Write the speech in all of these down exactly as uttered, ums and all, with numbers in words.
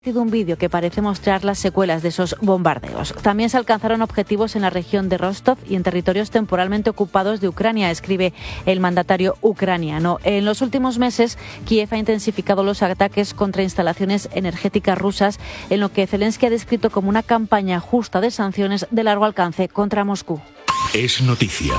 un vídeo que parece mostrar las secuelas de esos bombardeos. También se alcanzaron objetivos en la región de Rostov y en territorios temporalmente ocupados de Ucrania, escribe el mandatario ucraniano. En los últimos meses, Kiev ha intensificado los ataques contra instalaciones energéticas rusas, en lo que Zelensky ha descrito como una campaña justa de sanciones de largo alcance contra Moscú. Es noticia.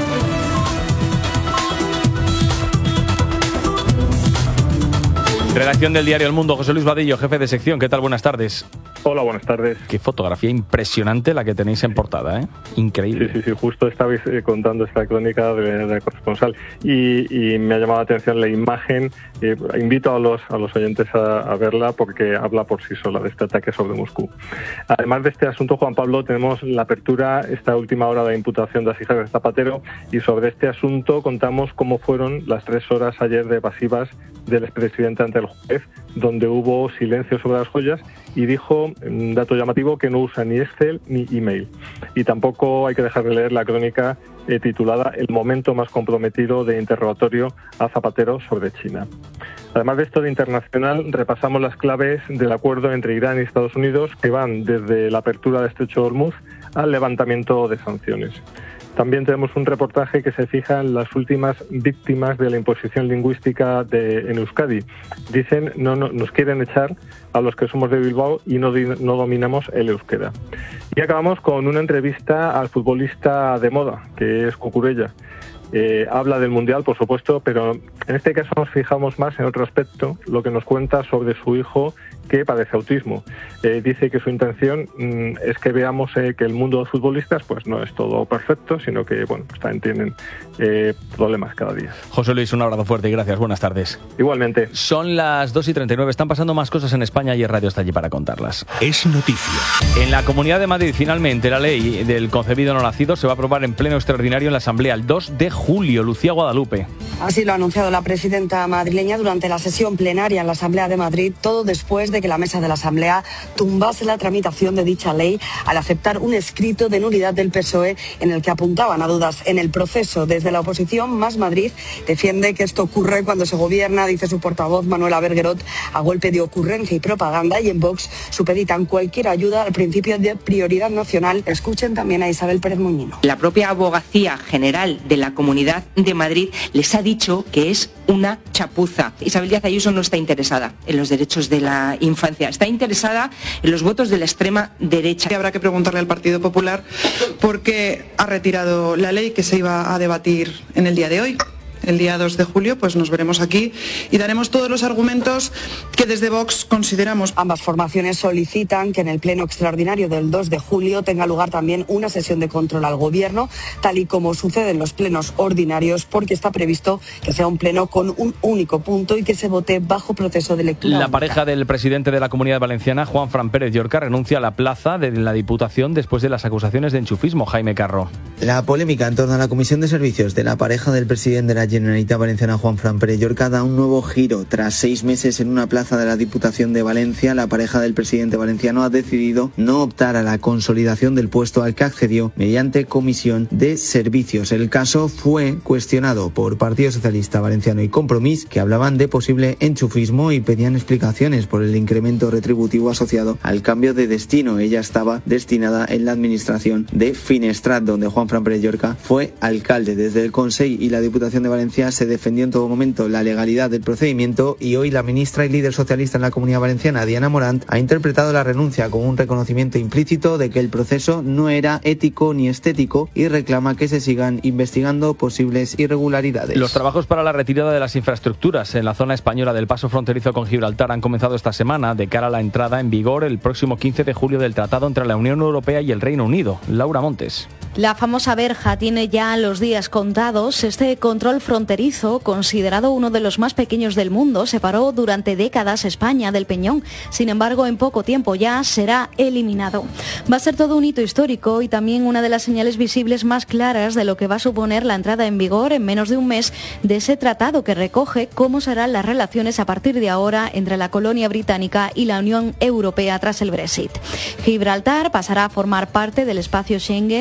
Redacción del diario El Mundo, José Luis Vadillo, jefe de sección. ¿Qué tal? Buenas tardes. Hola, buenas tardes. Qué fotografía impresionante la que tenéis en portada, ¿eh? Increíble. Sí, sí, sí. Justo estabais eh, contando esta crónica de, de corresponsal y, y me ha llamado la atención la imagen. Eh, invito a los, a los oyentes a, a verla porque habla por sí sola de este ataque sobre Moscú. Además de este asunto, Juan Pablo, tenemos la apertura, esta última hora de imputación de las hijas de Zapatero, y sobre este asunto contamos cómo fueron las tres horas ayer de evasivas del expresidente ante el juez, donde hubo silencio sobre las joyas y dijo, un dato llamativo, que no usa ni Excel ni email. Y tampoco hay que dejar de leer la crónica eh, titulada El momento más comprometido de interrogatorio a Zapatero sobre China. Además de esto de internacional, repasamos las claves del acuerdo entre Irán y Estados Unidos, que van desde la apertura del Estrecho de Hormuz al levantamiento de sanciones. También tenemos un reportaje que se fija en las últimas víctimas de la imposición lingüística de, en Euskadi. Dicen, no, no nos quieren echar a los que somos de Bilbao y no, no dominamos el euskera. Y acabamos con una entrevista al futbolista de moda, que es Cucurella. Eh, habla del Mundial, por supuesto, pero en este caso nos fijamos más en otro aspecto, lo que nos cuenta sobre su hijo que padece autismo. Eh, dice que su intención mmm, es que veamos eh, que el mundo de los futbolistas pues no es todo perfecto, sino que bueno, pues también tienen eh, problemas cada día. José Luis, un abrazo fuerte y gracias. Buenas tardes. Igualmente. Son las dos y treinta y nueve. Están pasando más cosas en España y el Radio está allí para contarlas. Es noticia. En la Comunidad de Madrid, finalmente, la ley del concebido no nacido se va a aprobar en pleno extraordinario en la Asamblea el dos de julio. Lucía Guadalupe. Así lo ha anunciado la presidenta madrileña durante la sesión plenaria en la Asamblea de Madrid, todo después de que la mesa de la Asamblea tumbase la tramitación de dicha ley al aceptar un escrito de nulidad del P S O E en el que apuntaban a dudas en el proceso. Desde la oposición, Más Madrid defiende que esto ocurre cuando se gobierna, dice su portavoz Manuela Berguerot, a golpe de ocurrencia y propaganda, y en Vox supeditan cualquier ayuda al principio de prioridad nacional. Escuchen también a Isabel Pérez Muñino. La propia Abogacía General de la Comunidad de Madrid les ha dicho que es una chapuza. Isabel Díaz Ayuso no está interesada en los derechos de la infancia, está interesada en los votos de la extrema derecha. Habrá que preguntarle al Partido Popular por qué ha retirado la ley que se iba a debatir en el día de hoy. El día dos de julio pues nos veremos aquí y daremos todos los argumentos que desde Vox consideramos. Ambas formaciones solicitan que en el pleno extraordinario del dos de julio tenga lugar también una sesión de control al gobierno, tal y como sucede en los plenos ordinarios, porque está previsto que sea un pleno con un único punto y que se vote bajo proceso de lectura La única. pareja del presidente de la Comunidad Valenciana, Juanfran Pérez Llorca, renuncia a la plaza de la Diputación después de las acusaciones de enchufismo. Jaime Carro. La polémica en torno a la Comisión de Servicios de la pareja del presidente de la Generalitat Valenciana, Juanfran Pérez Llorca, da un nuevo giro. Tras seis meses en una plaza de la Diputación de Valencia, la pareja del presidente valenciano ha decidido no optar a la consolidación del puesto al que accedió mediante Comisión de Servicios. El caso fue cuestionado por Partido Socialista Valenciano y Compromís, que hablaban de posible enchufismo y pedían explicaciones por el incremento retributivo asociado al cambio de destino. Ella estaba destinada en la administración de Finestrat, donde Juanfran Pérez Llorca fue alcalde. Desde el Consell y la Diputación de Valencia se defendió en todo momento la legalidad del procedimiento, y hoy la ministra y líder socialista en la Comunidad Valenciana, Diana Morant, ha interpretado la renuncia como un reconocimiento implícito de que el proceso no era ético ni estético y reclama que se sigan investigando posibles irregularidades. Los trabajos para la retirada de las infraestructuras en la zona española del paso fronterizo con Gibraltar han comenzado esta semana de cara a la entrada en vigor el próximo quince de julio del tratado entre la Unión Europea y el Reino Unido. Laura Montes. La famosa verja tiene ya los días contados. Este control fronterizo, considerado uno de los más pequeños del mundo, separó durante décadas España del Peñón. Sin embargo, en poco tiempo ya será eliminado. Va a ser todo un hito histórico y también una de las señales visibles más claras de lo que va a suponer la entrada en vigor en menos de un mes de ese tratado que recoge cómo serán las relaciones a partir de ahora entre la colonia británica y la Unión Europea tras el Brexit. Gibraltar pasará a formar parte del espacio Schengen de la mano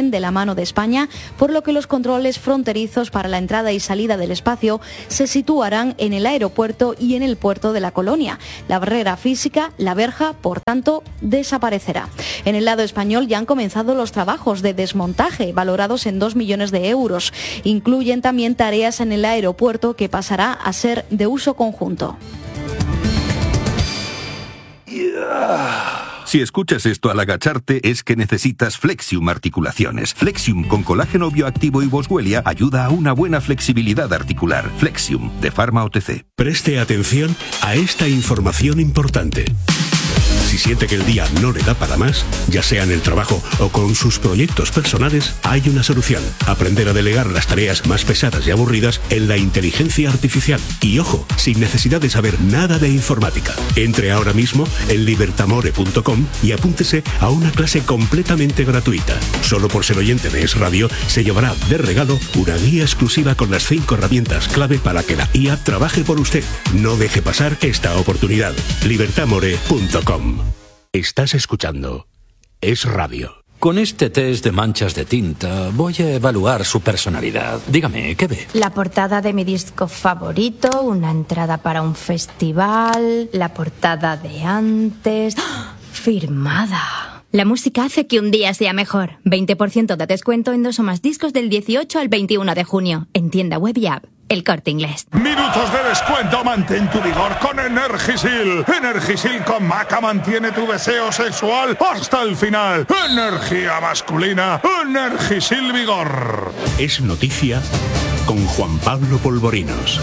humano de España, por lo que los controles fronterizos para la entrada y salida del espacio se situarán en el aeropuerto y en el puerto de La Colonia. La barrera física, la verja, por tanto, desaparecerá. En el lado español ya han comenzado los trabajos de desmontaje, valorados en dos millones de euros. Incluyen también tareas en el aeropuerto que pasará a ser de uso conjunto. Si escuchas esto al agacharte es que necesitas Flexium Articulaciones. Flexium con colágeno bioactivo y boswellia ayuda a una buena flexibilidad articular. Flexium, de Pharma O T C. Preste atención a esta información importante. Si siente que el día no le da para más, ya sea en el trabajo o con sus proyectos personales, hay una solución. Aprender a delegar las tareas más pesadas y aburridas en la inteligencia artificial. Y ojo, sin necesidad de saber nada de informática. Entre ahora mismo en libertamore punto com y apúntese a una clase completamente gratuita. Solo por ser oyente de Es Radio, se llevará de regalo una guía exclusiva con las cinco herramientas clave para que la I A trabaje por usted. No deje pasar esta oportunidad. libertamore punto com. Estás escuchando Es Radio. Con este test de manchas de tinta voy a evaluar su personalidad. Dígame, ¿qué ve? La portada de mi disco favorito, una entrada para un festival, la portada de antes... ¡Oh! Firmada. La música hace que un día sea mejor. veinte por ciento de descuento en dos o más discos del dieciocho al veintiuno de junio. En tienda web y app. El Corte Inglés. Minutos de descuento, mantén tu vigor con Energisil. Energisil con maca mantiene tu deseo sexual hasta el final. Energía masculina, Energisil Vigor. Es noticia con Juan Pablo Polvorinos.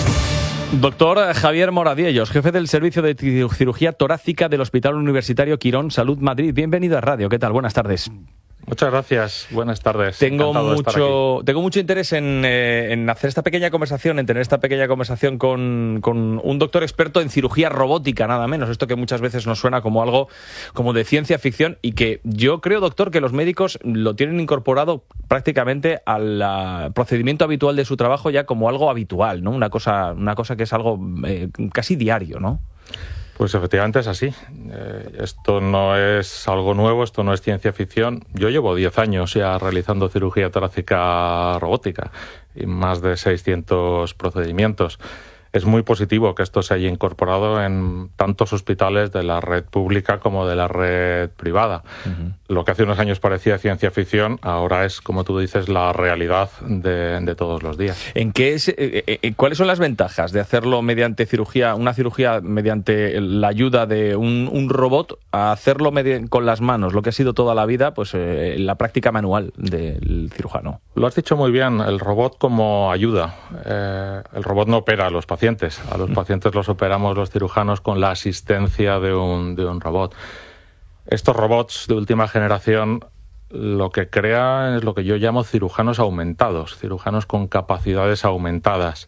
Doctor Javier Moradiellos, jefe del Servicio de Cirugía Torácica del Hospital Universitario Quirón Salud Madrid. Bienvenido a Radio. ¿Qué tal? Buenas tardes. Muchas gracias, buenas tardes. Tengo mucho, tengo mucho interés en, eh, en hacer esta pequeña conversación, en tener esta pequeña conversación con, con un doctor experto en cirugía robótica, nada menos. Esto que muchas veces nos suena como algo como de ciencia ficción y que yo creo, doctor, que los médicos lo tienen incorporado prácticamente al uh, procedimiento habitual de su trabajo ya como algo habitual, ¿no? Una cosa, una cosa que es algo eh, casi diario, ¿no? Pues efectivamente es así. Eh, esto no es algo nuevo, esto no es ciencia ficción. Yo llevo diez años ya realizando cirugía torácica robótica y más de seiscientos procedimientos. Es muy positivo que esto se haya incorporado en tantos hospitales de la red pública como de la red privada. Uh-huh. Lo que hace unos años parecía ciencia ficción, ahora es, como tú dices, la realidad de, de todos los días. ¿En qué es, eh, eh, ¿Cuáles son las ventajas de hacerlo mediante cirugía, una cirugía mediante la ayuda de un, un robot, a hacerlo medi- con las manos, lo que ha sido toda la vida, pues eh, la práctica manual del cirujano? Lo has dicho muy bien, el robot como ayuda. Eh, el robot no opera a los pacientes. A los pacientes los operamos los cirujanos con la asistencia de un, de un robot. Estos robots de última generación lo que crean es lo que yo llamo cirujanos aumentados, cirujanos con capacidades aumentadas,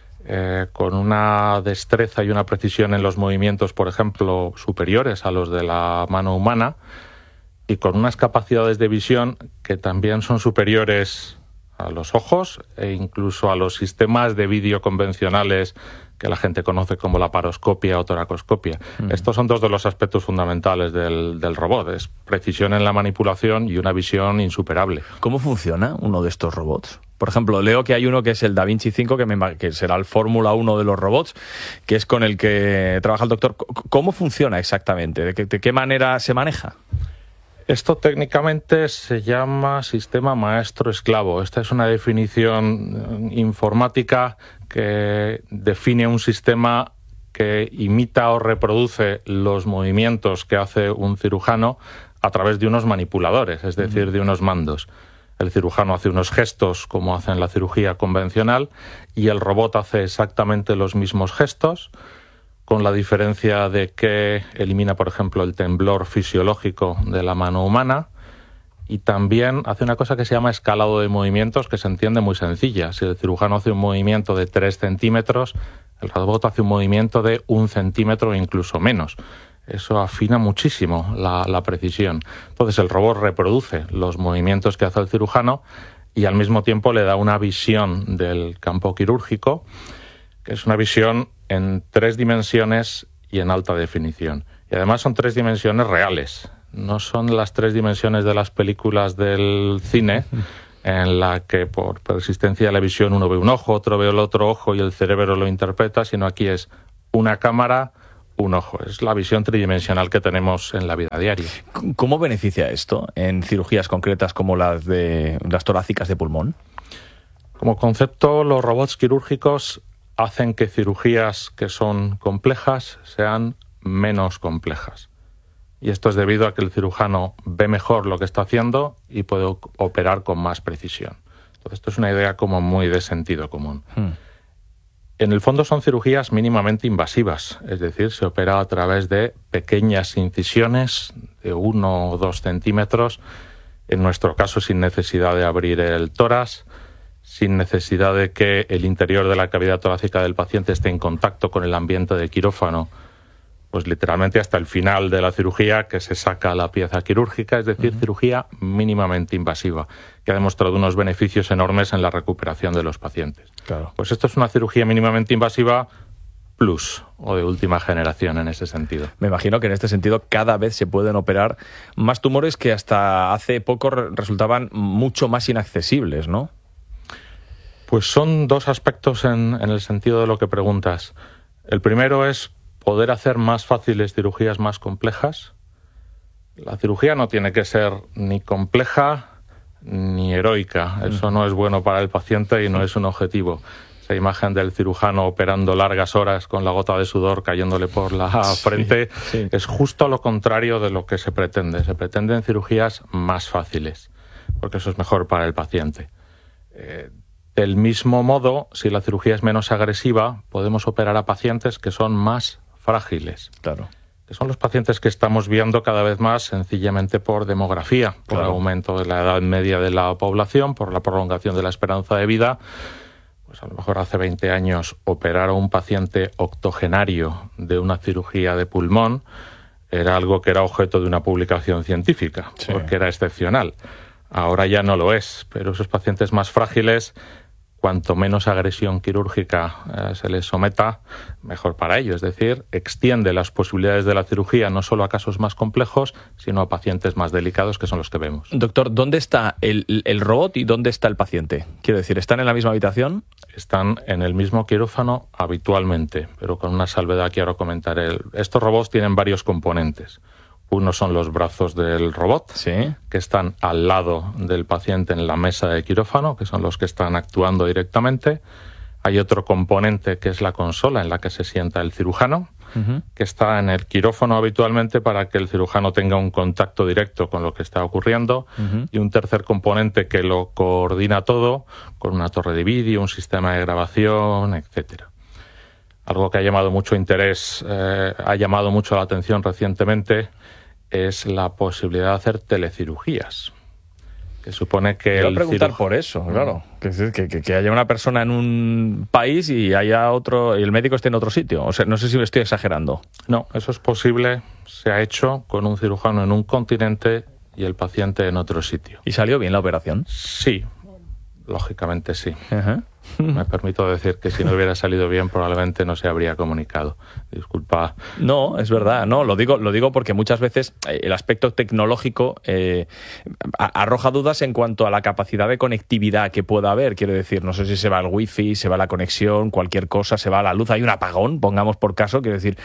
eh, con una destreza y una precisión en los movimientos, por ejemplo, superiores a los de la mano humana, y con unas capacidades de visión que también son superiores a los ojos e incluso a los sistemas de vídeo convencionales que la gente conoce como laparoscopia o toracoscopia. Mm. Estos son dos de los aspectos fundamentales del, del robot. Es precisión en la manipulación y una visión insuperable. ¿Cómo funciona uno de estos robots? Por ejemplo, leo que hay uno que es el Da Vinci cinco, que, me, que será el Fórmula uno de los robots, que es con el que trabaja el doctor. ¿Cómo funciona exactamente? ¿De qué, de qué manera se maneja? Esto técnicamente se llama sistema maestro-esclavo. Esta es una definición informática que define un sistema que imita o reproduce los movimientos que hace un cirujano a través de unos manipuladores, es decir, de unos mandos. El cirujano hace unos gestos como hace en la cirugía convencional y el robot hace exactamente los mismos gestos, con la diferencia de que elimina, por ejemplo, el temblor fisiológico de la mano humana y también hace una cosa que se llama escalado de movimientos, que se entiende muy sencilla. Si el cirujano hace un movimiento de tres centímetros, el robot hace un movimiento de un centímetro e incluso menos. Eso afina muchísimo la, la precisión. Entonces el robot reproduce los movimientos que hace el cirujano y al mismo tiempo le da una visión del campo quirúrgico, que es una visión en tres dimensiones y en alta definición. Y además son tres dimensiones reales. No son las tres dimensiones de las películas del cine, en la que por persistencia de la visión uno ve un ojo, otro ve el otro ojo y el cerebro lo interpreta, sino aquí es una cámara, un ojo. Es la visión tridimensional que tenemos en la vida diaria. ¿Cómo beneficia esto en cirugías concretas como las de las torácicas de pulmón? Como concepto, los robots quirúrgicos hacen que cirugías que son complejas sean menos complejas. Y esto es debido a que el cirujano ve mejor lo que está haciendo y puede operar con más precisión. Entonces, esto es una idea como muy de sentido común. Hmm. En el fondo son cirugías mínimamente invasivas, es decir, se opera a través de pequeñas incisiones de uno o dos centímetros, en nuestro caso sin necesidad de abrir el tórax, sin necesidad de que el interior de la cavidad torácica del paciente esté en contacto con el ambiente de quirófano, pues literalmente hasta el final de la cirugía, que se saca la pieza quirúrgica, es decir, uh-huh. cirugía mínimamente invasiva, que ha demostrado unos beneficios enormes en la recuperación de los pacientes. Claro. Pues esto es una cirugía mínimamente invasiva plus, o de última generación en ese sentido. Me imagino que en este sentido cada vez se pueden operar más tumores que hasta hace poco resultaban mucho más inaccesibles, ¿no? Pues son dos aspectos en, en el sentido de lo que preguntas. El primero es poder hacer más fáciles cirugías más complejas. La cirugía no tiene que ser ni compleja ni heroica. Eso no es bueno para el paciente y no es un objetivo. Esa imagen del cirujano operando largas horas con la gota de sudor cayéndole por la frente sí, sí. es justo lo contrario de lo que se pretende. Se pretenden cirugías más fáciles, porque eso es mejor para el paciente. Eh, del mismo modo, si la cirugía es menos agresiva, podemos operar a pacientes que son más frágiles. Claro. Que son los pacientes que estamos viendo cada vez más sencillamente por demografía, por claro. el aumento de la edad media de la población, por la prolongación de la esperanza de vida. Pues a lo mejor hace veinte años operar a un paciente octogenario de una cirugía de pulmón era algo que era objeto de una publicación científica, sí. porque era excepcional. Ahora ya no lo es, pero esos pacientes más frágiles, cuanto menos agresión quirúrgica eh, se les someta, mejor para ello. Es decir, extiende las posibilidades de la cirugía no solo a casos más complejos, sino a pacientes más delicados, que son los que vemos. Doctor, ¿dónde está el, el robot y dónde está el paciente? Quiero decir, ¿están en la misma habitación? Están en el mismo quirófano habitualmente, pero con una salvedad que ahora comentaré. Estos robots tienen varios componentes. Uno son los brazos del robot, ¿sí? que están al lado del paciente en la mesa de quirófano, que son los que están actuando directamente. Hay otro componente que es la consola en la que se sienta el cirujano, uh-huh. que está en el quirófano habitualmente para que el cirujano tenga un contacto directo con lo que está ocurriendo. Uh-huh. Y un tercer componente que lo coordina todo con una torre de vídeo, un sistema de grabación, etcétera. Algo que ha llamado mucho interés, eh, ha llamado mucho la atención recientemente, es la posibilidad de hacer telecirugías. Que supone que Te voy a el preguntar ciruj... por eso, claro. Que, que, que, que haya una persona en un país y haya otro y el médico esté en otro sitio. O sea, no sé si me estoy exagerando. No, eso es posible. Se ha hecho con un cirujano en un continente y el paciente en otro sitio. ¿Y salió bien la operación? Sí, lógicamente sí. Uh-huh. Me permito decir que si no hubiera salido bien probablemente no se habría comunicado. Disculpa. No, es verdad. No, lo digo, lo digo porque muchas veces el aspecto tecnológico eh, arroja dudas en cuanto a la capacidad de conectividad que pueda haber. Quiero decir, no sé si se va el wifi, se va la conexión, cualquier cosa, se va la luz, hay un apagón, pongamos por caso. Quiero decir,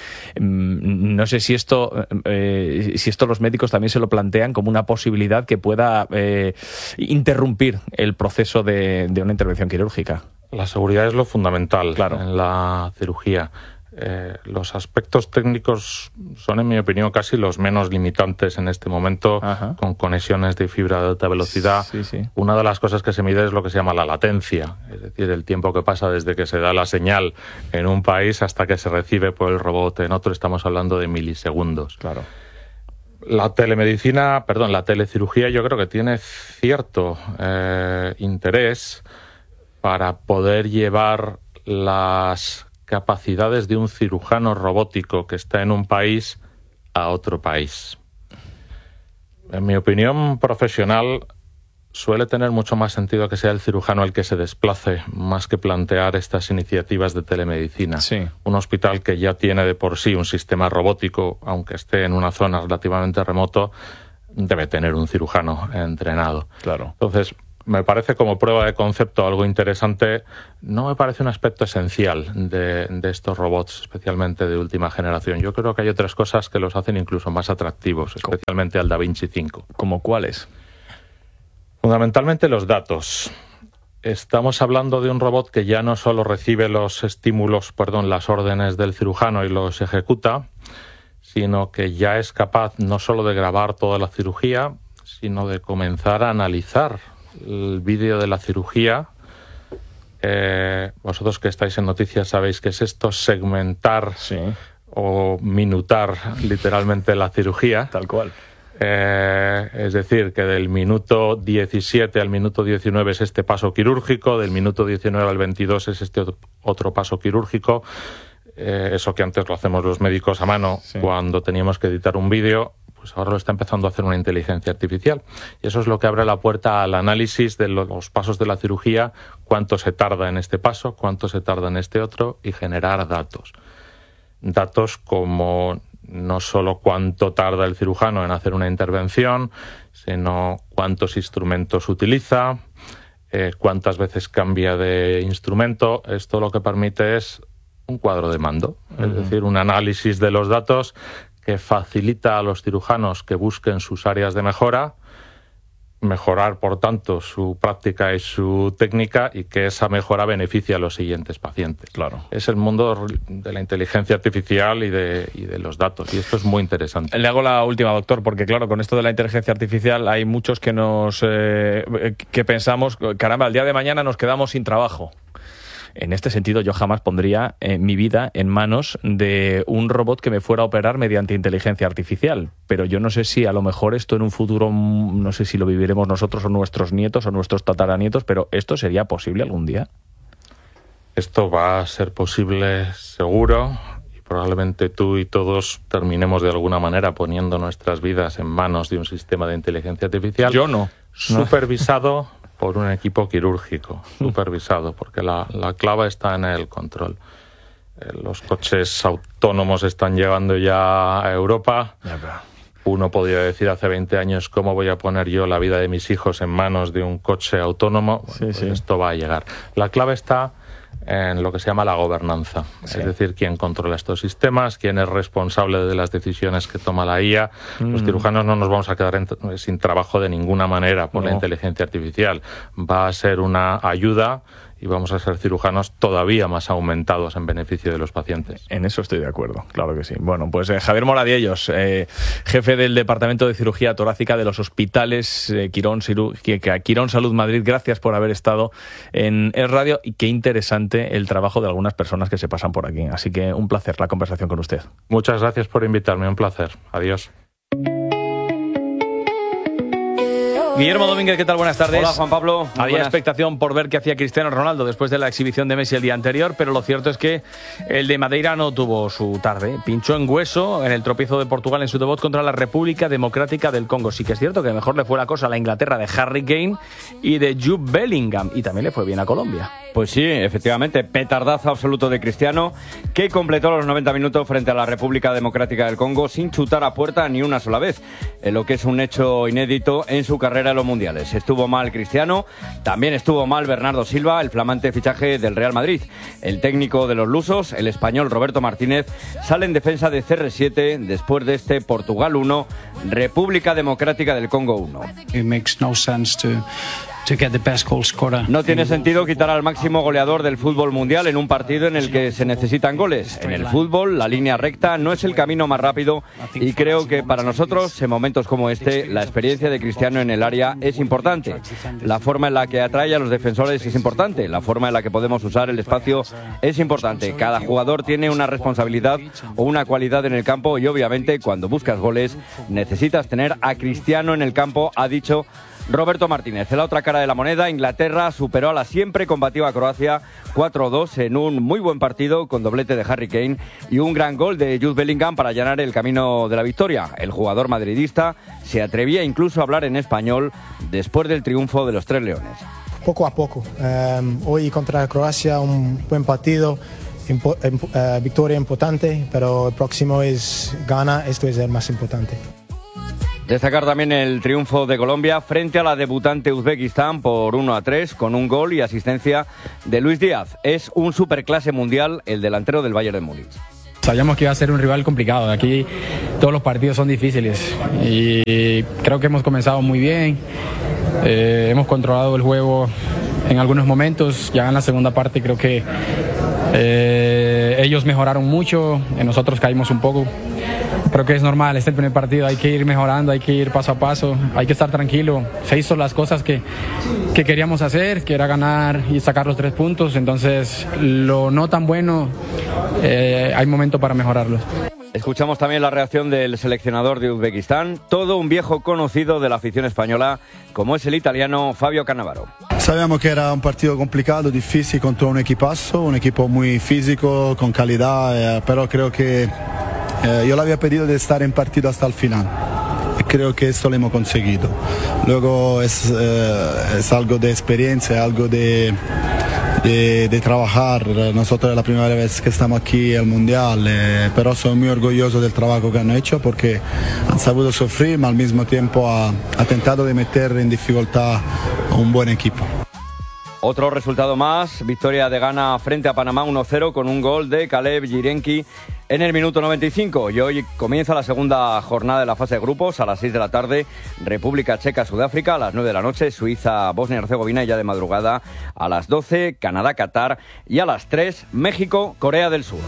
no sé si esto, eh, si esto los médicos también se lo plantean como una posibilidad que pueda eh, interrumpir el proceso de, de una intervención quirúrgica. La seguridad es lo fundamental, claro. en la cirugía. Eh, los aspectos técnicos son, en mi opinión, casi los menos limitantes en este momento, Ajá. con conexiones de fibra de alta velocidad. Sí, sí. Una de las cosas que se mide es lo que se llama la latencia, es decir, el tiempo que pasa desde que se da la señal en un país hasta que se recibe por el robot en otro. Estamos hablando de milisegundos. Claro. La telemedicina, perdón, la telecirugía yo creo que tiene cierto eh, interés para poder llevar las capacidades de un cirujano robótico que está en un país a otro país. En mi opinión profesional, suele tener mucho más sentido que sea el cirujano el que se desplace, más que plantear estas iniciativas de telemedicina. Sí. Un hospital que ya tiene de por sí un sistema robótico, aunque esté en una zona relativamente remoto, debe tener un cirujano entrenado. Claro. Entonces, Me parece como prueba de concepto algo interesante. No me parece un aspecto esencial de, de estos robots, especialmente de última generación. Yo creo que hay otras cosas que los hacen incluso más atractivos, especialmente al DaVinci cinco. ¿Como cuáles? Fundamentalmente los datos. Estamos hablando de un robot que ya no solo recibe los estímulos, perdón, las órdenes del cirujano y los ejecuta, sino que ya es capaz no solo de grabar toda la cirugía, sino de comenzar a analizar el vídeo de la cirugía. Eh, vosotros que estáis en noticias sabéis que es esto, segmentar sí. o minutar literalmente la cirugía. Tal cual. Eh, es decir, que del minuto diecisiete al minuto diecinueve es este paso quirúrgico, del minuto diecinueve al veintidós es este otro paso quirúrgico. Eh, eso que antes lo hacemos los médicos a mano sí. cuando teníamos que editar un vídeo, pues ahora lo está empezando a hacer una inteligencia artificial. Y eso es lo que abre la puerta al análisis de los pasos de la cirugía, cuánto se tarda en este paso, cuánto se tarda en este otro, y generar datos. Datos como no solo cuánto tarda el cirujano en hacer una intervención, sino cuántos instrumentos utiliza, eh, cuántas veces cambia de instrumento. Esto lo que permite es un cuadro de mando, uh-huh. es decir, un análisis de los datos que facilita a los cirujanos que busquen sus áreas de mejora, mejorar, por tanto, su práctica y su técnica, y que esa mejora beneficie a los siguientes pacientes. Claro. Es el mundo de la inteligencia artificial y de, y de los datos, y esto es muy interesante. Le hago la última, doctor, porque claro, con esto de la inteligencia artificial hay muchos que nos eh, que pensamos, caramba, el día de mañana nos quedamos sin trabajo. En este sentido, yo jamás pondría eh, mi vida en manos de un robot que me fuera a operar mediante inteligencia artificial. Pero yo no sé si a lo mejor esto en un futuro, no sé si lo viviremos nosotros o nuestros nietos o nuestros tataranietos, pero ¿esto sería posible algún día? Esto va a ser posible seguro, y probablemente tú y todos terminemos de alguna manera poniendo nuestras vidas en manos de un sistema de inteligencia artificial. Yo no. Supervisado por un equipo quirúrgico, supervisado, porque la, la clave está en el control. Eh, los coches autónomos están llegando ya a Europa. Uno podría decir hace veinte años, ¿cómo voy a poner yo la vida de mis hijos en manos de un coche autónomo? Bueno, sí, pues sí. Esto va a llegar. La clave está en lo que se llama la gobernanza, sí. es decir, quién controla estos sistemas, quién es responsable de las decisiones que toma la I A. Mm. Los cirujanos no nos vamos a quedar en, sin trabajo de ninguna manera por no. la inteligencia artificial. Va a ser una ayuda y vamos a ser cirujanos todavía más aumentados en beneficio de los pacientes. En eso estoy de acuerdo, claro que sí. Bueno, pues eh, Javier Moradiellos, eh, jefe del Departamento de Cirugía Torácica de los Hospitales eh, Quirón, Ciru- Quirón Salud Madrid, gracias por haber estado en el radio, y qué interesante el trabajo de algunas personas que se pasan por aquí. Así que un placer la conversación con usted. Muchas gracias por invitarme, un placer. Adiós. Guillermo Domínguez, ¿qué tal? Buenas tardes. Hola, Juan Pablo. Había buenas. expectación por ver qué hacía Cristiano Ronaldo después de la exhibición de Messi el día anterior, pero lo cierto es que el de Madeira no tuvo su tarde. Pinchó en hueso en el tropiezo de Portugal en su debut contra la República Democrática del Congo. Sí que es cierto que mejor le fue la cosa a la Inglaterra de Harry Kane y de Jude Bellingham, y también le fue bien a Colombia. Pues sí, efectivamente, petardazo absoluto de Cristiano, que completó los noventa minutos frente a la República Democrática del Congo sin chutar a puerta ni una sola vez, en lo que es un hecho inédito en su carrera en los mundiales. Estuvo mal Cristiano, también estuvo mal Bernardo Silva, el flamante fichaje del Real Madrid. El técnico de los lusos, el español Roberto Martínez, sale en defensa de C R siete después de este Portugal uno, República Democrática del Congo uno. It makes no sense to to get the best goal scorer. No tiene sentido quitar al máximo goleador del fútbol mundial en un partido en el que se necesitan goles. En el fútbol, la línea recta no es el camino más rápido, y creo que para nosotros, en momentos como este, la experiencia de Cristiano en el área es importante. La forma en la que atrae a los defensores es importante. La forma en la que podemos usar el espacio es importante. Cada jugador tiene una responsabilidad o una cualidad en el campo, y obviamente cuando buscas goles necesitas tener a Cristiano en el campo, ha dicho Roberto Martínez. En la otra cara de la moneda, Inglaterra superó a la siempre combativa Croacia cuatro dos en un muy buen partido con doblete de Harry Kane y un gran gol de Jude Bellingham para allanar el camino de la victoria. El jugador madridista se atrevía incluso a hablar en español después del triunfo de los Tres Leones. Poco a poco. Um, hoy contra Croacia un buen partido, impo- uh, victoria importante, pero el próximo es gana, esto es el más importante. Destacar también el triunfo de Colombia frente a la debutante Uzbekistán por uno a tres con un gol y asistencia de Luis Díaz. Es un superclase mundial el delantero del Bayern de Múnich. Sabíamos que iba a ser un rival complicado. Aquí todos los partidos son difíciles y creo que hemos comenzado muy bien. Eh, hemos controlado el juego en algunos momentos. Ya en la segunda parte creo que eh, ellos mejoraron mucho, nosotros caímos un poco. Creo que es normal, este es el primer partido, hay que ir mejorando, hay que ir paso a paso, hay que estar tranquilo. Se hizo las cosas que, que queríamos hacer, que era ganar y sacar los tres puntos, entonces lo no tan bueno, eh, hay momento para mejorarlo. Escuchamos también la reacción del seleccionador de Uzbekistán, todo un viejo conocido de la afición española, como es el italiano Fabio Cannavaro. Sabíamos que era un partido complicado, difícil contra un equipazo, un equipo muy físico, con calidad, eh, pero creo que eh, yo le había pedido de estar en partido hasta el final. Creo que esto lo hemos conseguido. Luego es, eh, es algo de experiencia, algo de, de, de trabajar. Nosotros es la primera vez que estamos aquí en el Mundial, eh, pero soy muy orgulloso del trabajo que han hecho porque han sabido sufrir, pero al mismo tiempo ha, ha tentado de meter en dificultad a un buen equipo. Otro resultado más, victoria de Ghana frente a Panamá uno cero con un gol de Caleb Jirenki en el minuto noventa y cinco. Y hoy comienza la segunda jornada de la fase de grupos a las seis de la tarde. República Checa, Sudáfrica a las nueve de la noche. Suiza, Bosnia y Herzegovina y ya de madrugada a las doce. Canadá, Qatar y a las tres. México, Corea del Sur.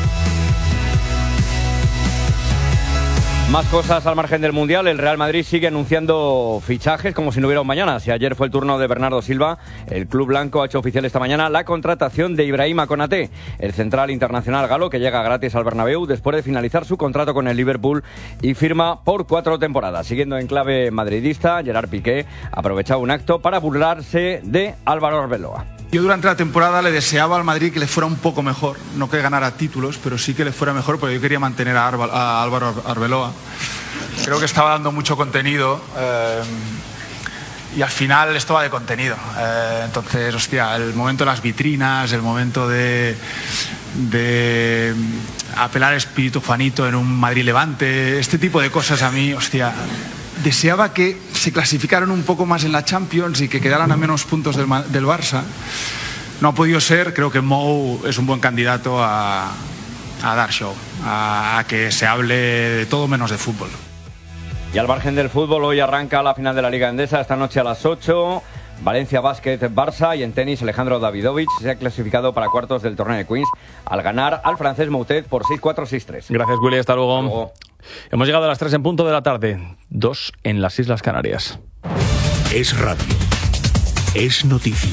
Más cosas al margen del Mundial. El Real Madrid sigue anunciando fichajes como si no hubiera un mañana. Si ayer fue el turno de Bernardo Silva, el club blanco ha hecho oficial esta mañana la contratación de Ibrahima Konaté, el central internacional galo que llega gratis al Bernabéu después de finalizar su contrato con el Liverpool y firma por cuatro temporadas. Siguiendo en clave madridista, Gerard Piqué aprovechaba un acto para burlarse de Álvaro Arbeloa. Yo durante la temporada le deseaba al Madrid que le fuera un poco mejor, no que ganara títulos, pero sí que le fuera mejor porque yo quería mantener a, Arba, a Álvaro Arbeloa. Creo que estaba dando mucho contenido eh, y al final esto va de contenido. Eh, entonces, hostia, el momento de las vitrinas, el momento de, de apelar al espíritu Juanito en un Madrid-Levante, este tipo de cosas a mí, hostia... Deseaba que se clasificaran un poco más en la Champions y que quedaran a menos puntos del, del Barça. No ha podido ser, creo que Mou es un buen candidato a, a dar show, a, a que se hable de todo menos de fútbol. Y al margen del fútbol, hoy arranca la final de la Liga Endesa, esta noche a las ocho. Valencia Basket Barça y en tenis Alejandro Davidovich se ha clasificado para cuartos del torneo de Queens al ganar al francés Moutet por seis cuatro seis tres. Gracias, Willy, hasta luego. Hasta luego. Hemos llegado a las tres en punto de la tarde, dos en las Islas Canarias. Es radio. Es noticia.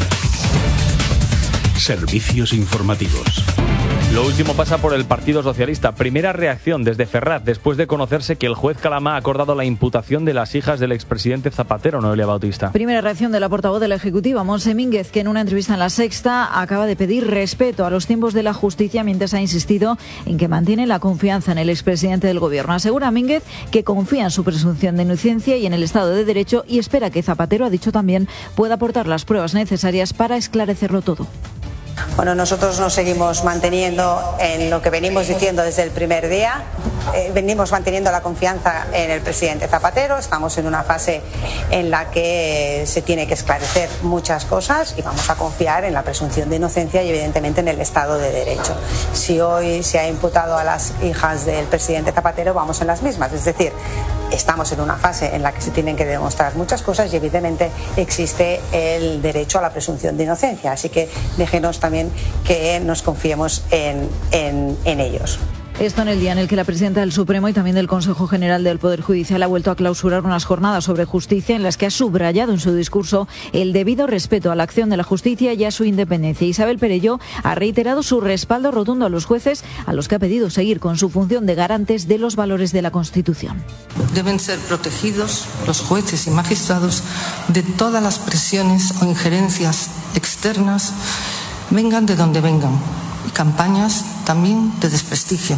Servicios informativos. Lo último pasa por el Partido Socialista. Primera reacción desde Ferraz, después de conocerse que el juez Calamá ha acordado la imputación de las hijas del expresidente Zapatero, Noelia Bautista. Primera reacción de la portavoz de la Ejecutiva, Montse Mínguez, que en una entrevista en La Sexta acaba de pedir respeto a los tiempos de la justicia mientras ha insistido en que mantiene la confianza en el expresidente del Gobierno. Asegura Mínguez que confía en su presunción de inocencia y en el Estado de Derecho y espera que Zapatero, ha dicho también, pueda aportar las pruebas necesarias para esclarecerlo todo. Bueno, nosotros nos seguimos manteniendo en lo que venimos diciendo desde el primer día. Eh, venimos manteniendo la confianza en el presidente Zapatero. Estamos en una fase en la que se tiene que esclarecer muchas cosas y vamos a confiar en la presunción de inocencia y evidentemente en el Estado de Derecho. Si hoy se ha imputado a las hijas del presidente Zapatero, vamos en las mismas. Es decir, estamos en una fase en la que se tienen que demostrar muchas cosas y evidentemente existe el derecho a la presunción de inocencia. Así que déjenos también que nos confiemos en, en, en ellos. Esto en el día en el que la presidenta del Supremo y también del Consejo General del Poder Judicial ha vuelto a clausurar unas jornadas sobre justicia en las que ha subrayado en su discurso el debido respeto a la acción de la justicia y a su independencia. Isabel Perelló ha reiterado su respaldo rotundo a los jueces, a los que ha pedido seguir con su función de garantes de los valores de la Constitución. Deben ser protegidos los jueces y magistrados de todas las presiones o injerencias externas, vengan de donde vengan, y campañas también de desprestigio.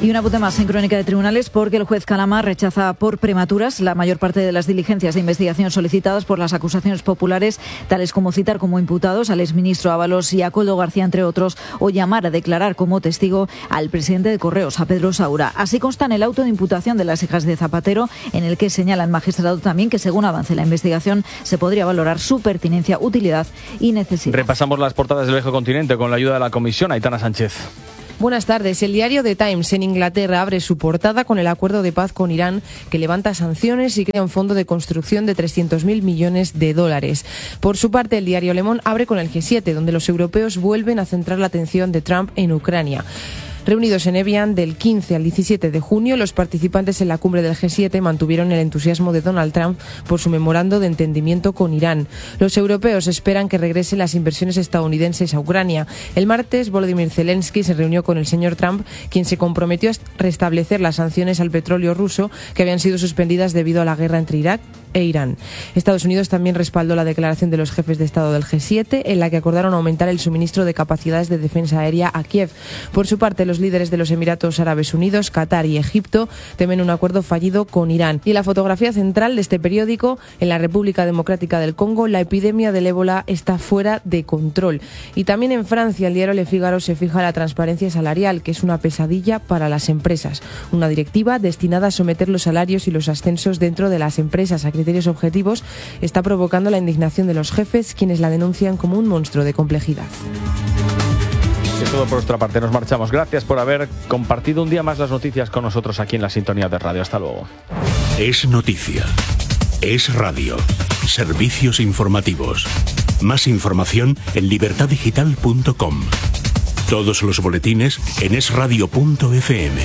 Y un apunte más en Crónica de Tribunales, porque el juez Calama rechaza por prematuras la mayor parte de las diligencias de investigación solicitadas por las acusaciones populares, tales como citar como imputados al exministro Ábalos y a Koldo García, entre otros, o llamar a declarar como testigo al presidente de Correos, a Pedro Saura. Así consta en el auto de imputación de las hijas de Zapatero, en el que señala el magistrado también que, según avance la investigación, se podría valorar su pertinencia, utilidad y necesidad. Repasamos las portadas del Viejo Continente con la ayuda de la comisión. Aitana Sánchez. Buenas tardes. El diario The Times en Inglaterra abre su portada con el acuerdo de paz con Irán, que levanta sanciones y crea un fondo de construcción de trescientos mil millones de dólares. Por su parte, el diario Le Monde abre con el G siete, donde los europeos vuelven a centrar la atención de Trump en Ucrania. Reunidos en Evian del quince al diecisiete de junio, los participantes en la cumbre del G siete mantuvieron el entusiasmo de Donald Trump por su memorando de entendimiento con Irán. Los europeos esperan que regresen las inversiones estadounidenses a Ucrania. El martes, Volodymyr Zelensky se reunió con el señor Trump, quien se comprometió a restablecer las sanciones al petróleo ruso que habían sido suspendidas debido a la guerra entre Irak e Irán. Estados Unidos también respaldó la declaración de los jefes de Estado del G siete, en la que acordaron aumentar el suministro de capacidades de defensa aérea a Kiev. Por su parte, los líderes de los Emiratos Árabes Unidos, Qatar y Egipto temen un acuerdo fallido con Irán. Y la fotografía central de este periódico: en la República Democrática del Congo, la epidemia del ébola está fuera de control. Y también en Francia, el diario Le Figaro se fija la transparencia salarial, que es una pesadilla para las empresas. Una directiva destinada a someter los salarios y los ascensos dentro de las empresas a criterios objetivos está provocando la indignación de los jefes, quienes la denuncian como un monstruo de complejidad. Es todo por nuestra parte, nos marchamos. Gracias por haber compartido un día más las noticias con nosotros aquí en la sintonía de radio. Hasta luego. Es noticia. Es radio. Servicios informativos. Más información en libertad digital punto com. Todos los boletines en es radio punto efe eme.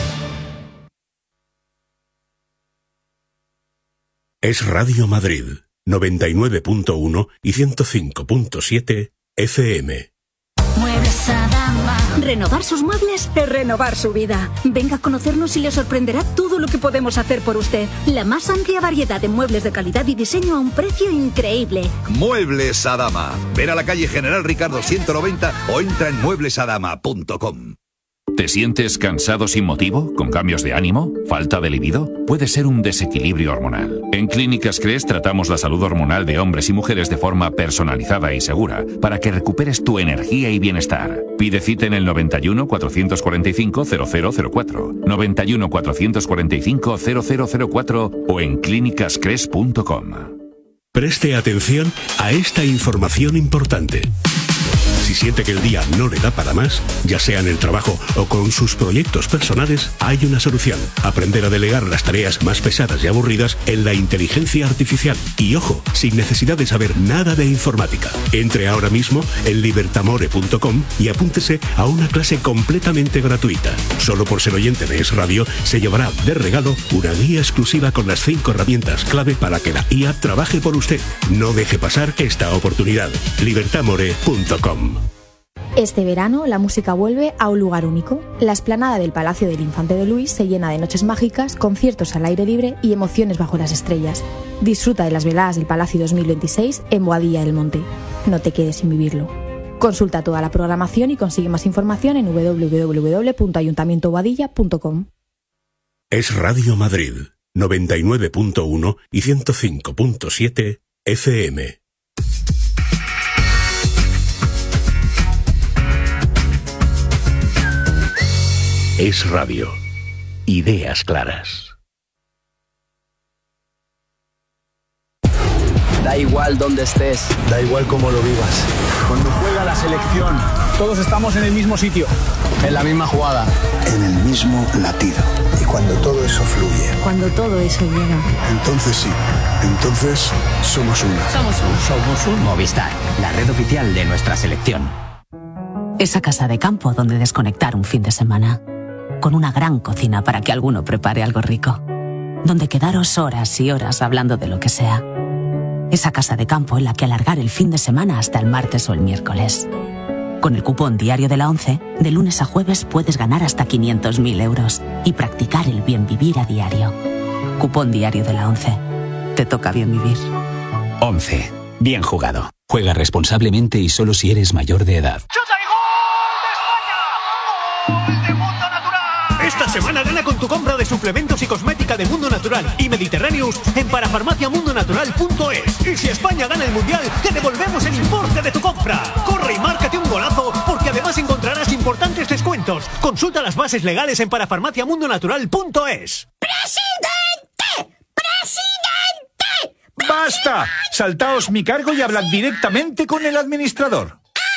Es Radio Madrid, noventa y nueve punto uno y ciento cinco punto siete efe eme. Muebles Adama. Renovar sus muebles es renovar su vida. Venga a conocernos y le sorprenderá todo lo que podemos hacer por usted. La más amplia variedad de muebles de calidad y diseño a un precio increíble. Muebles Adama. Ven a la calle General Ricardo ciento noventa o entra en muebles adama punto com. ¿Te sientes cansado sin motivo? ¿Con cambios de ánimo? ¿Falta de libido? Puede ser un desequilibrio hormonal. En Clínicas Cres tratamos la salud hormonal de hombres y mujeres de forma personalizada y segura para que recuperes tu energía y bienestar. Pide cita en el noventa y uno, cuatrocientos cuarenta y cinco, cero cero cero cuatro, noventa y uno, cuatrocientos cuarenta y cinco, cero cero cero cuatro o en clínicas cres punto com. Preste atención a esta información importante. Si siente que el día no le da para más, ya sea en el trabajo o con sus proyectos personales, hay una solución. Aprender a delegar las tareas más pesadas y aburridas en la inteligencia artificial. Y ojo, sin necesidad de saber nada de informática. Entre ahora mismo en libertamore punto com y apúntese a una clase completamente gratuita. Solo por ser oyente de Es Radio, se llevará de regalo una guía exclusiva con las cinco herramientas clave para que la I A trabaje por usted. No deje pasar esta oportunidad. libertamore punto com. Este verano la música vuelve a un lugar único. La explanada del Palacio del Infante de Luis se llena de noches mágicas, conciertos al aire libre y emociones bajo las estrellas. Disfruta de las veladas del Palacio dos mil veintiséis en Boadilla del Monte. No te quedes sin vivirlo. Consulta toda la programación y consigue más información en doble u doble u doble u punto ayuntamiento boadilla punto com. Es Radio Madrid, noventa y nueve punto uno y ciento cinco punto siete efe eme. Es Radio. Ideas claras. Da igual dónde estés, da igual cómo lo vivas. Cuando juega la selección, todos estamos en el mismo sitio, en la misma jugada, en el mismo latido. Y cuando todo eso fluye, cuando todo eso llega, entonces sí, entonces somos uno. Somos uno. Somos un Movistar, la red oficial de nuestra selección. Esa casa de campo donde desconectar un fin de semana. Con una gran cocina para que alguno prepare algo rico. Donde quedaros horas y horas hablando de lo que sea. Esa casa de campo en la que alargar el fin de semana hasta el martes o el miércoles. Con el cupón diario de la ONCE, de lunes a jueves puedes ganar hasta quinientos mil euros y practicar el bien vivir a diario. Cupón diario de la ONCE. Te toca bien vivir. ONCE. Bien jugado. Juega responsablemente y solo si eres mayor de edad. Esta semana gana con tu compra de suplementos y cosmética de Mundo Natural y Mediterráneos en parafarmacia mundo natural punto es. Y si España gana el Mundial, te devolvemos el importe de tu compra. Corre y márcate un golazo, porque además encontrarás importantes descuentos. Consulta las bases legales en parafarmacia mundo natural punto es. ¡Presidente! ¡Presidente! ¡Basta! Saltaos mi cargo y hablad directamente con el administrador.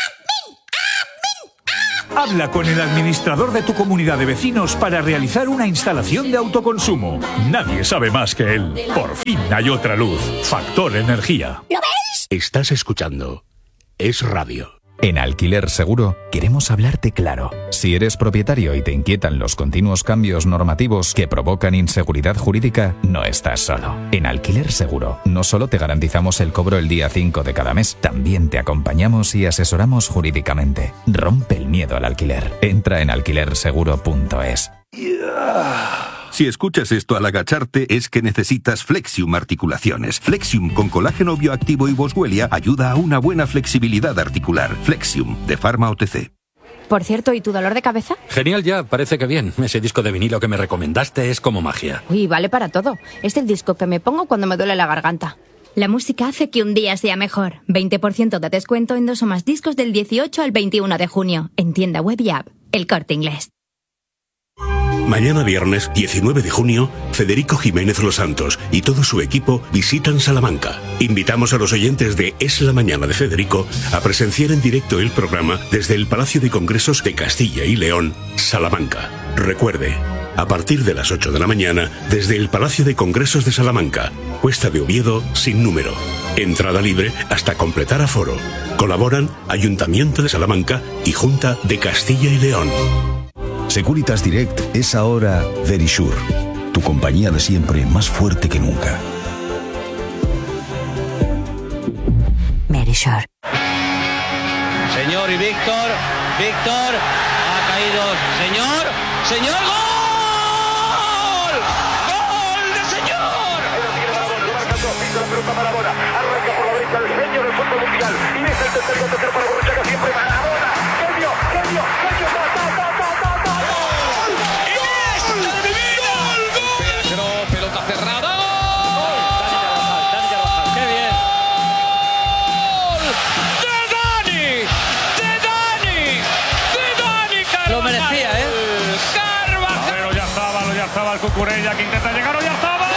Habla con el administrador de tu comunidad de vecinos para realizar una instalación de autoconsumo. Nadie sabe más que él. Por fin hay otra luz. Factor Energía. ¿Lo veis? Estás escuchando Es Radio. En Alquiler Seguro queremos hablarte claro. Si eres propietario y te inquietan los continuos cambios normativos que provocan inseguridad jurídica, no estás solo. En Alquiler Seguro no solo te garantizamos el cobro el día cinco de cada mes, también te acompañamos y asesoramos jurídicamente. Rompe el miedo al alquiler. Entra en alquiler seguro punto es. Si escuchas esto al agacharte es que necesitas Flexium Articulaciones. Flexium con colágeno bioactivo y boswellia ayuda a una buena flexibilidad articular. Flexium, de Pharma O T C. Por cierto, ¿y tu dolor de cabeza? Genial ya, parece que bien. Ese disco de vinilo que me recomendaste es como magia. Uy, vale para todo. Es el disco que me pongo cuando me duele la garganta. La música hace que un día sea mejor. veinte por ciento de descuento en dos o más discos del dieciocho al veintiuno de junio. En tienda web y app. El Corte Inglés. Mañana viernes diecinueve de junio, Federico Jiménez Los Santos y todo su equipo visitan Salamanca. Invitamos a los oyentes de Es la Mañana de Federico a presenciar en directo el programa desde el Palacio de Congresos de Castilla y León, Salamanca. Recuerde, a partir de las ocho de la mañana, desde el Palacio de Congresos de Salamanca, Cuesta de Oviedo sin número. Entrada libre hasta completar aforo. Colaboran Ayuntamiento de Salamanca y Junta de Castilla y León. Securitas Direct es ahora Verisure, tu compañía de siempre más fuerte que nunca. Verisure. Señor y Víctor, Víctor, ha caído, señor, señor, ¡gol! ¡Gol de señor! La pelota Maradona, arranca por la derecha el genio del fútbol mundial, y es el tercero, tercero para Borruchaga, siempre Maradona, genio, genio, genio, ta, ta, ta, ta, ta, ta, gol, ¡Iniesta de mi vida! Pero pelota cerrada. Dani Carvajal, qué bien. ¡De Dani! ¡De Dani! ¡De Dani Carvajal! Lo merecía, ¿eh? Carvajal. Pero ya estaba, ya estaba el Cucurella que intenta llegar, o ya estaba.